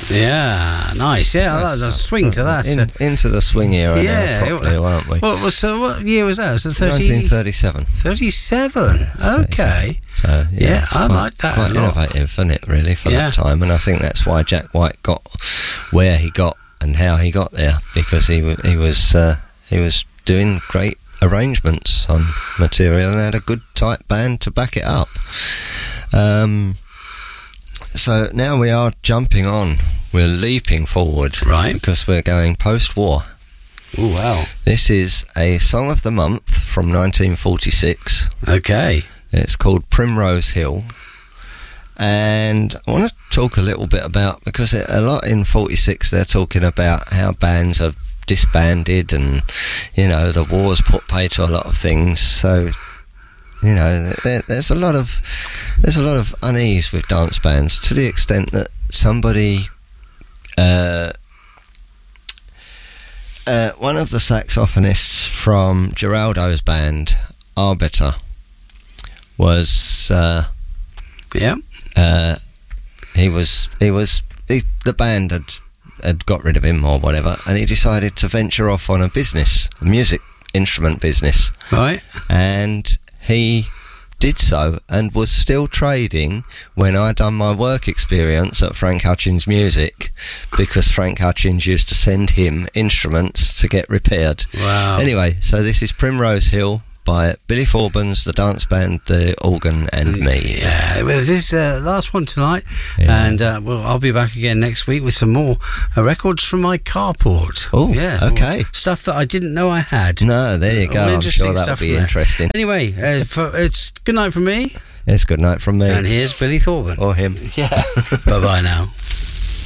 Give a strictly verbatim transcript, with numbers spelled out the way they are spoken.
Yeah, nice. Yeah, I like the swing to that. In, into the swing era yeah, now, properly, weren't we? What was so? What year was that? Was it thirty? nineteen thirty-seven. Thirty-seven. Okay. So yeah, yeah I quite, like that. Quite a lot. innovative, isn't it? Really, for yeah. that time, and I think that's why Jack White got where he got and how he got there, because he w- he was uh, he was doing great arrangements on material and had a good tight band to back it up. Um, so now we are jumping on. We're leaping forward, right? Because we're going post-war. Oh wow! This is a song of the month from nineteen forty-six. Okay. It's called Primrose Hill. And I want to talk a little bit about, because a lot in forty-six they're talking about how bands have disbanded and, you know, the war's put pay to a lot of things. So, you know, there, there's a lot of there's a lot of unease with dance bands, to the extent that somebody, uh, uh, one of the saxophonists from Geraldo's band, Arbiter, was uh, yeah. Uh, he was he was he, the band had had got rid of him or whatever, and he decided to venture off on a business, a music instrument business. Right. And he did so, and was still trading when I done my work experience at Frank Hutchins Music, because Frank Hutchins used to send him instruments to get repaired. Wow. Anyway, so this is Primrose Hill by Billy Forbans, the dance band, the organ, and me. Yeah, it was this uh, last one tonight, yeah. and uh, well, I'll be back again next week with some more uh, records from my carport. Oh, yeah, okay. Stuff that I didn't know I had. No, there you go. I'm sure that'll be interesting. Anyway, uh, for, it's good night from me. It's good night from me. And here's Billy Thorburn. Or him. Yeah. Bye bye now.